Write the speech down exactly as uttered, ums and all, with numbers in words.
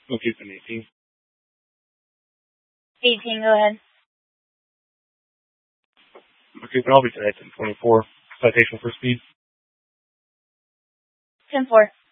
Okay, it's an eighteen. eighteen, go ahead. Okay, then I'll be tonight ten twenty-four. Citation for speed. ten four.